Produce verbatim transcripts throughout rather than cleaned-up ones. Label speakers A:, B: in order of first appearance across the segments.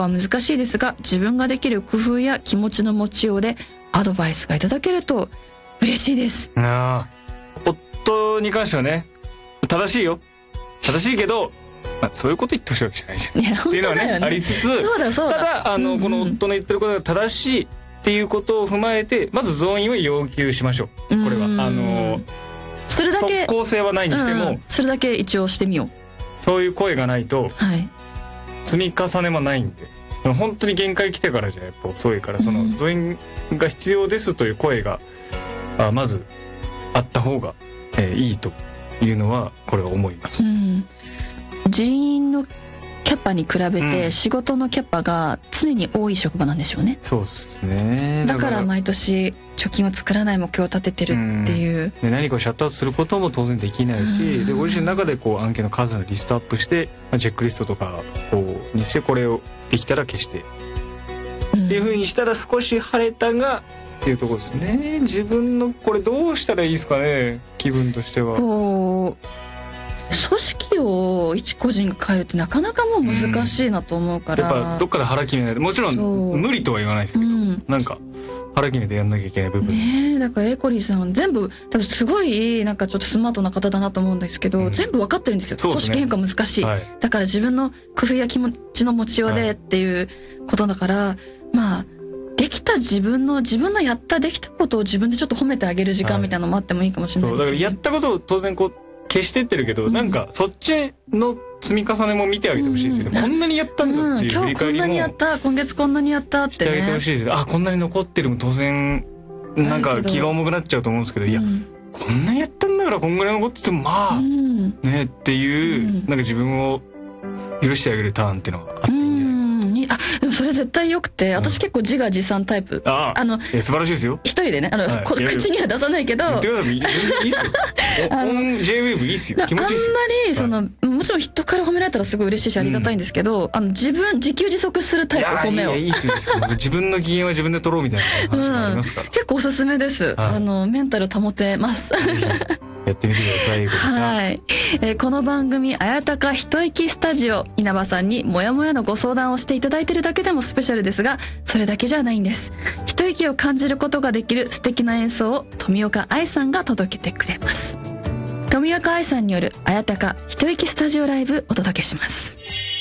A: は難しいですが、自分ができる工夫や気持ちの持ちようでアドバイスがいただけると嬉しいです。
B: あ夫に関してはね、正しいよ正しいけど、まあ、そういうこと言ってほしいわけじゃないじゃん。
A: いや
B: っていうのは ね, ねありつつ、
A: そうだそうだ、
B: ただあの、うんうん、この夫の言ってることが正しいっていうことを踏まえて、まず増員は要求しましょう。これはあの
A: それだけ
B: 即効性はないにしても、うん、
A: それだけ一応してみよう。
B: そういう声がないと、はい、積み重ねもないんで、本当に限界来てからじゃやっぱ遅いから、その増員が必要ですという声が、うん、あまずあった方が、えー、いいというのはこれは思います。うん、
A: 人員のキャパに比べて仕事のキャパが常に多い職場なんでしょうね。
B: そうですね。
A: だから毎年貯金を作らない目標を立ててるっていう、
B: うん、で何かをシャットアウトすることも当然できないし、でご自身の中でこう案件の数のリストアップして、まあ、チェックリストとかこうにして、これをできたら消して、うん、っていう風にしたら少し晴れたがっていうところですね。自分のこれどうしたらいいですかね、気分としては。こう
A: 組織を一個人が変えるってなかなかもう難しいなと思うから、
B: うん、やっぱどっかで腹決めないと、もちろん無理とは言わないですけど、うん、なんか腹決めてやんなきゃいけない部分
A: ね。えだからエコリーさんは全部多分すごいなんかちょっとスマートな方だなと思うんですけど、うん、全部分かってるんですよ。組織変化難しい、はい、だから自分の工夫や気持ちの持ちようでっていうことだから、はい、まあできた自分の自分のやったできたことを自分でちょっと褒めてあげる時間みたいなのもあってもいいかもしれないですね。
B: はい、そうだからやったことを当然こう消してってるけど、うん、なんかそっちの積み重ねも見てあげてほしいですよね、うん、こんなにやったんだっていう振り返りも、うん、今日こんなにやった、今月こんなにやったってね、してあげてほしいです。あ、こんなに残ってるも当然なんか気が重くなっちゃうと思うんですけど、いや、うん、こんなにやったんだからこんぐらい残っててもまあ、うん、ねっていう、うん、なんか自分を許してあげるターンっていうのがあっていいんじゃないかな。
A: あ、でもそれ絶対よくて、私結構自画自賛タイプ。
B: ああ、あの素晴らしいですよ。
A: 一人でね、あの、はい、口には出さないけど。
B: 言ってください。いいっすよ。オン ジェイウェーブ いいっすよ。気持ちいいっすよ。
A: あんまりその、はい、もちろん人から褒められたらすごい嬉しいしありがたいんですけど、うん、あの自分自給自足するタイプ褒めを。
B: いやいやいいっすよ。自分の機嫌は自分で取ろうみたいな話もありますから。うん、
A: 結構おすすめです。はい、あのメンタル保てます。
B: やってみてください。
A: はい、えー、この番組あやたか一息スタジオ、稲葉さんにモヤモヤのご相談をしていただいているだけでもスペシャルですが、それだけじゃないんです。一息を感じることができる素敵な演奏を富岡愛さんが届けてくれます。富岡愛さんによるあやたか一息スタジオライブお届けします。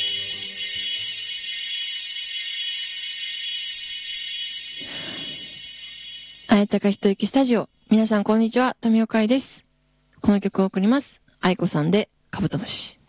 C: あやたか一息スタジオ、皆さんこんにちは、富岡愛です。この曲を送ります。愛子さんでカブトムシ。